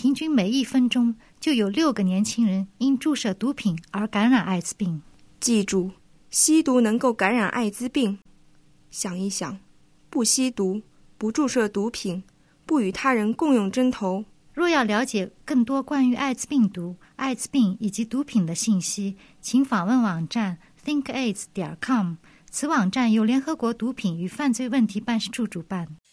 平均每1分钟就有6个年轻人因注射毒品而感染艾滋病。 记住，吸毒能够感染艾滋病。想一想，不吸毒，不注射毒品，不与他人共用针头。 若要了解更多关于艾滋病毒、艾滋病以及毒品的信息，请访问网站 thinkaids.com。此网站由联合国毒品与犯罪问题办事处主办。